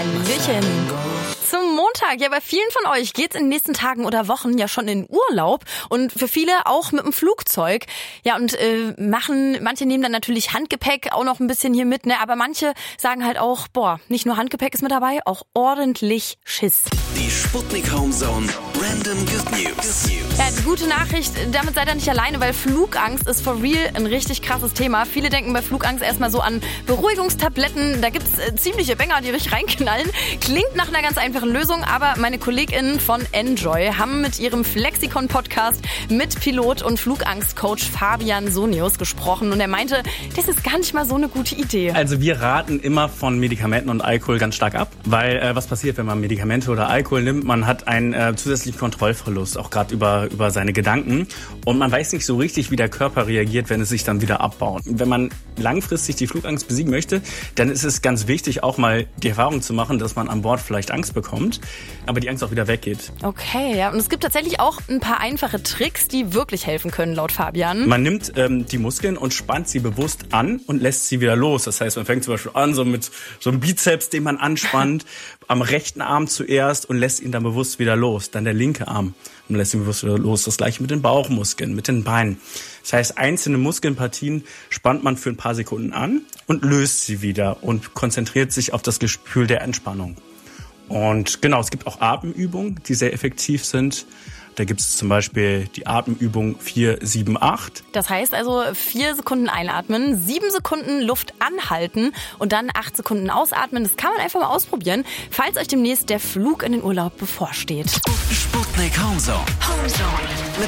Hallöchen. Zum Montag. Ja, bei vielen von euch geht's in den nächsten Tagen oder Wochen ja schon in Urlaub und für viele auch mit dem Flugzeug. Ja, und manche nehmen dann natürlich Handgepäck auch noch ein bisschen hier mit, ne? Aber manche sagen halt auch, nicht nur Handgepäck ist mit dabei, auch ordentlich Schiss. Die Sputnik Homezone Random Good News. Ja, die gute Nachricht, damit seid ihr nicht alleine, weil Flugangst ist for real ein richtig krasses Thema. Viele denken bei Flugangst erstmal so an Beruhigungstabletten. Da gibt's ziemliche Bänger, die richtig reinknallen. Klingt nach einer ganz einfachen Lösung, aber meine KollegInnen von Enjoy haben mit ihrem Flexikon-Podcast mit Pilot und Flugangstcoach Fabian Sonius gesprochen und er meinte, das ist gar nicht mal so eine gute Idee. Also wir raten immer von Medikamenten und Alkohol ganz stark ab, weil was passiert, wenn man Medikamente oder Alkohol nimmt? Man hat einen zusätzlichen Kontrollverlust, auch gerade über seine Gedanken und man weiß nicht so richtig, wie der Körper reagiert, wenn es sich dann wieder abbaut. Wenn man langfristig die Flugangst besiegen möchte, dann ist es ganz wichtig, auch mal die Erfahrung zu machen, dass man an Bord vielleicht Angst bekommt, aber die Angst auch wieder weggeht. Okay, ja. Und es gibt tatsächlich auch ein paar einfache Tricks, die wirklich helfen können, laut Fabian. Man nimmt die Muskeln und spannt sie bewusst an und lässt sie wieder los. Das heißt, man fängt zum Beispiel an, so mit so einem Bizeps, den man anspannt, am rechten Arm zuerst und lässt ihn dann bewusst wieder los. Dann der linke Arm und lässt ihn bewusst wieder los. Das gleiche mit den Bauchmuskeln, mit den Beinen. Das heißt, einzelne Muskelpartien spannt man für ein paar Sekunden an und löst sie wieder und konzentriert sich auf das Gefühl der Entspannung. Und genau, es gibt auch Atemübungen, die sehr effektiv sind. Da gibt es zum Beispiel die Atemübung 4-7-8. Das heißt also 4 Sekunden einatmen, 7 Sekunden Luft anhalten und dann 8 Sekunden ausatmen. Das kann man einfach mal ausprobieren, falls euch demnächst der Flug in den Urlaub bevorsteht. Sputnik Homezone.